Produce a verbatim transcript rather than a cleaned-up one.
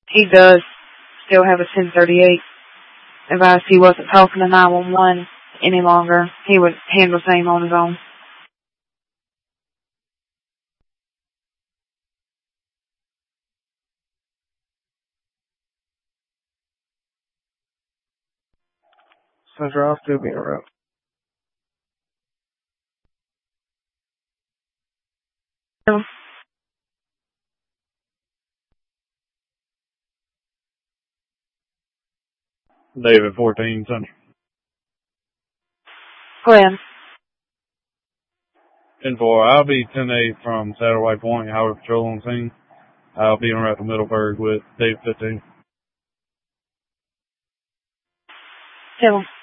He does still have a ten thirty-eight. Advice he wasn't talking to nine one one any longer. He would handle same on his own. Central, I'll still be en route. David fourteen Central. Go ahead. ten four, I'll be ten eight from Satellite Point, Highway Patrol on scene. I'll be en route to Middleburg with Dave fifteen. Tell him.